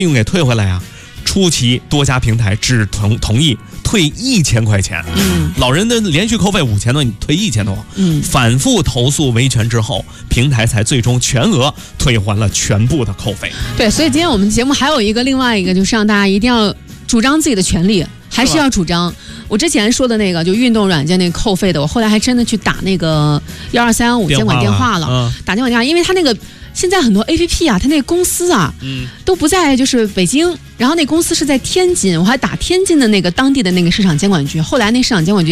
用给退回来啊。初期多家平台只同意退1000块钱，老人的连续扣费5000多，你退1000多，反复投诉维权之后，平台才最终全额退还了全部的扣费。 对，所以今天我们节目还有另外一个，就是让大家一定要主张自己的权利，还是要主张。我之前说的那个就运动软件那个扣费的，我后来还真的去打那个12315监管电话了，打监管电话，因为他那个。现在很多 APP 啊，它那个公司啊，都不在就是北京，然后那公司是在天津，我还打天津的那个当地的那个市场监管局，后来那市场监管局